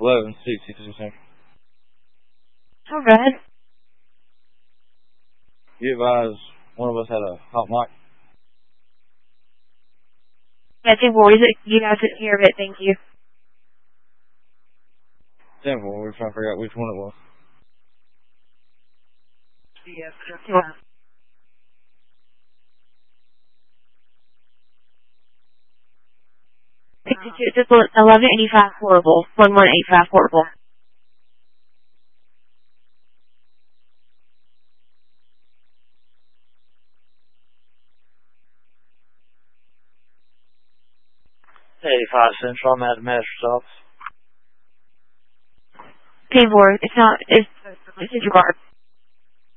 1160. Oh, go ahead. You advised one of us had a hot mic. Yeah, 10-4. You guys didn't hear of it. Thank you. 10-4. We're trying to figure out which one it was. Yes, sir. It's 1185 portable. 1185 portable. Central. I'm at the master's office. 10-4. It's not. It's your bar.